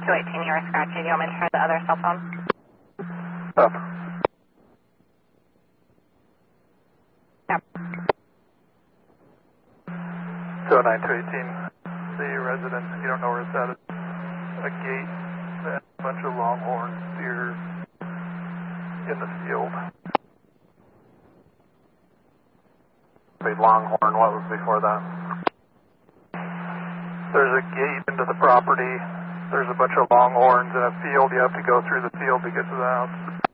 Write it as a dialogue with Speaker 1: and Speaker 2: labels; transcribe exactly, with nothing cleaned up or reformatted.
Speaker 1: two eighteen, you're scratchy. Do you want me to try the other cell phone?
Speaker 2: Up.
Speaker 1: Yeah.
Speaker 2: two oh nine, two eighteen, the residence, you don't know where it's at, it's a gate and a bunch of longhorn deer in the field.
Speaker 3: Big longhorn, what was before that?
Speaker 2: There's a gate into the property, there's a bunch of longhorns in a field, you have to go through the field to get to the house.